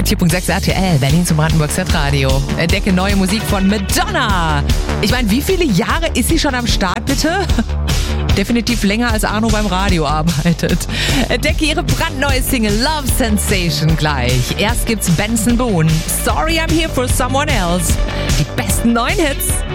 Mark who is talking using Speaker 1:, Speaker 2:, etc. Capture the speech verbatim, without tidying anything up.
Speaker 1: hundertvier Komma sechs R T L, Berlin zum Brandenburg Z-Radio. Entdecke neue Musik von Madonna. Ich meine, wie viele Jahre ist sie schon am Start, bitte? Definitiv länger als Arno beim Radio arbeitet. Entdecke ihre brandneue Single Love Sensation gleich. Erst gibt's Benson Boone. Sorry, I'm here for someone else. Die besten neuen Hits